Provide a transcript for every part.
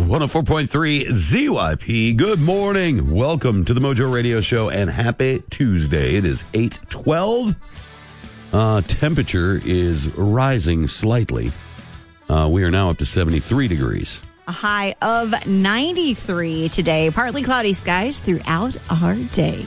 104.3 ZYP. Good morning. Welcome to the Mojo Radio Show and happy Tuesday. It is 8:12. Temperature is rising slightly. We are now up to 73 degrees. A high of 93 today. Partly cloudy skies throughout our day.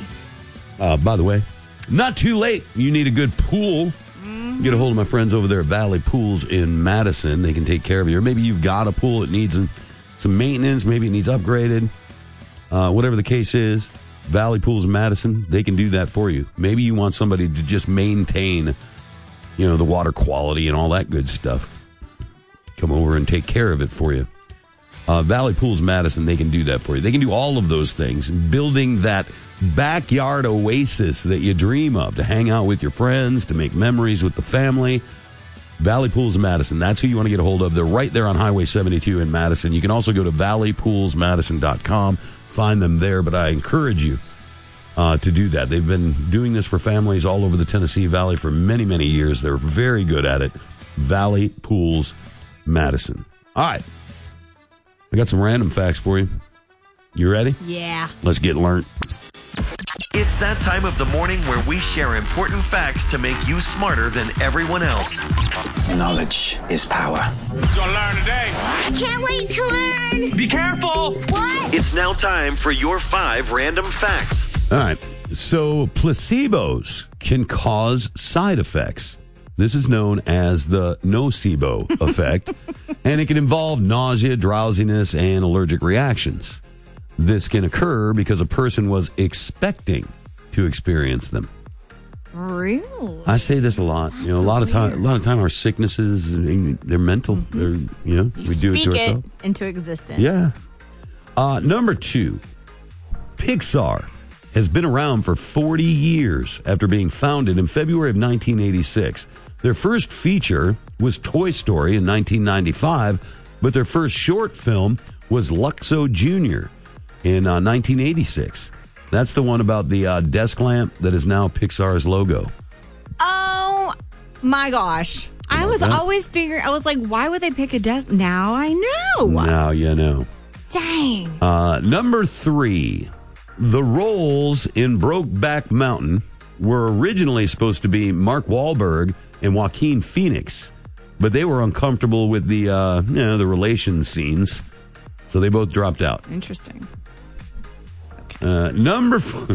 By the way, not too late. You need a good pool. Get a hold of my friends over there at Valley Pools in Madison. They can take care of you. Or maybe you've got a pool that needs some maintenance. Maybe it needs upgraded. Whatever the case is, Valley Pools in Madison, they can do that for you. Maybe you want somebody to just maintain, the water quality and all that good stuff. Come over and take care of it for you. Valley Pools Madison, they can do that for you. They can do all of those things. Building that backyard oasis that you dream of, to hang out with your friends, to make memories with the family. Valley Pools Madison, that's who you want to get a hold of. They're right there on Highway 72 in Madison. You can also go to valleypoolsmadison.com, find them there, but I encourage you to do that. They've been doing this for families all over the Tennessee Valley for many, many years. They're very good at it. Valley Pools Madison. All right. I got some random facts for you. You ready? Yeah. Let's get learned. It's that time of the morning where we share important facts to make you smarter than everyone else. Knowledge is power. You're gonna learn today. Can't wait to learn. Be careful. What? It's now time for your 5 random facts. All right. So placebos can cause side effects. This is known as the nocebo effect, and it can involve nausea, drowsiness, and allergic reactions. This can occur because a person was expecting to experience them. Really? I say this a lot. A lot of time our sicknesses, they're mental. Mm-hmm. They're, we do it to ourselves. Into existence. Yeah. Number 2, Pixar has been around for 40 years after being founded in February of 1986. Their first feature was Toy Story in 1995, but their first short film was Luxo Jr. in 1986. That's the one about the desk lamp that is now Pixar's logo. Oh, my gosh. I was always figuring, I was like, why would they pick a desk? Now I know. Now you know. Dang. Number 3, the roles in Brokeback Mountain were originally supposed to be Mark Wahlberg and Joaquin Phoenix, but they were uncomfortable with the the relation scenes, so they both dropped out. Interesting. Number 4,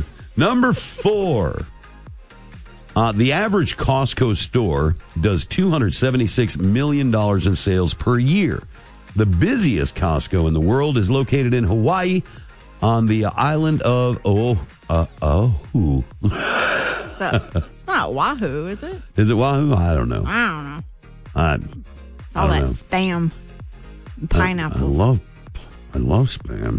the average Costco store does $276 million in sales per year. The busiest Costco in the world is located in Hawaii on the island of Oahu. It's not Wahoo, is it? Is it Wahoo? I don't know. I don't know. It's all that spam. And pineapples. I love spam.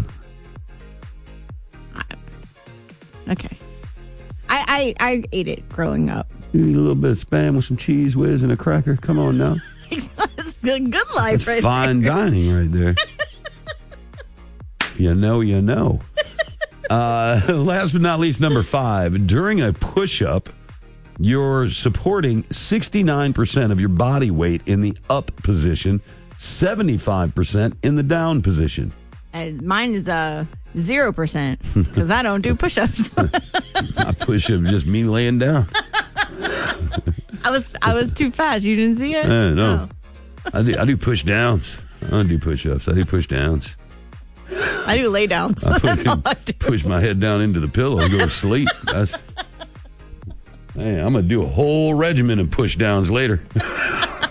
Okay. I ate it growing up. You eat a little bit of spam with some cheese whiz and a cracker. Come on now. It's good life. That's fine dining right there. You know. Last but not least, number 5. During a push-up, you're supporting 69% of your body weight in the up position, 75% in the down position. And mine is 0% because I don't do push-ups. My push-up is just me laying down. I was too fast. You didn't see it? No. I do push-downs. I don't do push-ups. I do push-downs. I do lay-downs. That's all I do. Push my head down into the pillow and go to sleep. Hey, I'm going to do a whole regimen of push-downs later.